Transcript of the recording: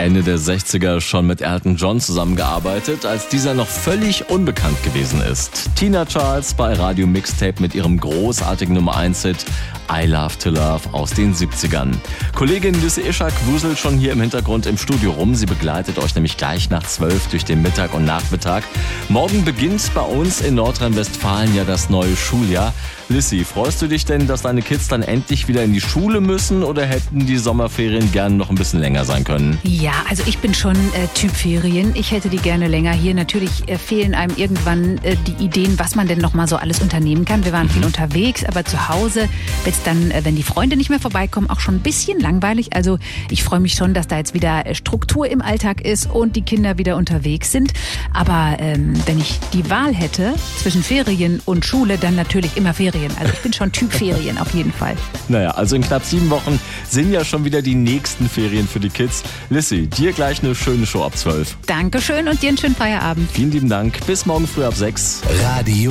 Ende der 60er schon mit Elton John zusammengearbeitet, als dieser noch völlig unbekannt gewesen ist. Tina Charles bei Radio Mixtape mit ihrem großartigen Nummer 1-Hit I Love to Love aus den 70ern. Kollegin Lissy Ischak wuselt schon hier im Hintergrund im Studio rum. Sie begleitet euch nämlich gleich nach 12 durch den Mittag und Nachmittag. Morgen beginnt bei uns in Nordrhein-Westfalen ja das neue Schuljahr. Lissy, freust du dich denn, dass deine Kids dann endlich wieder in die Schule müssen oder hätten die Sommerferien gerne noch ein bisschen länger sein können? Ja, also ich bin schon Typ Ferien. Ich hätte die gerne länger hier. Natürlich fehlen einem irgendwann die Ideen, was man denn noch mal so alles unternehmen kann. Wir waren viel unterwegs, aber zu Hause wird es dann, wenn die Freunde nicht mehr vorbeikommen, auch schon ein bisschen langweilig. Also ich freue mich schon, dass da jetzt wieder Struktur im Alltag ist und die Kinder wieder unterwegs sind. Aber wenn ich die Wahl hätte zwischen Ferien und Schule, dann natürlich immer Ferien. Also ich bin schon Typ Ferien auf jeden Fall. Naja, also in knapp 7 Wochen sind ja schon wieder die nächsten Ferien für die Kids. Lissy, dir gleich eine schöne Show ab 12. Dankeschön und dir einen schönen Feierabend. Vielen lieben Dank. Bis morgen früh ab 6. Radio